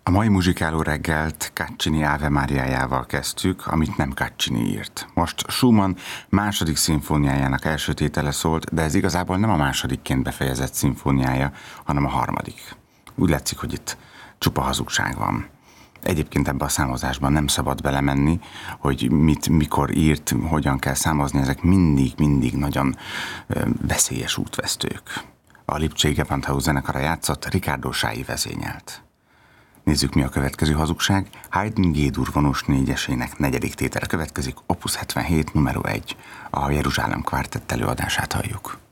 A mai muzsikáló reggelt Caccini Ave Mariájával kezdtük, amit nem Caccini írt. Most Schumann második szimfóniájának első tétele szólt, de ez igazából nem a másodikként befejezett szimfóniája, hanem a harmadik. Úgy látszik, hogy itt csupa hazugság van. Egyébként ebbe a számozásban nem szabad belemenni, hogy mit, mikor írt, hogyan kell számozni, ezek mindig nagyon veszélyes útvesztők. A Lipcsei Gewandhaus zenekara játszott, Ricardo Chailly vezényelt. Nézzük, mi a következő hazugság. Haydn G-dur vonós négyesének negyedik tétele következik, Opus 77, numero 1. A Jeruzsálem Kvártett előadását halljuk.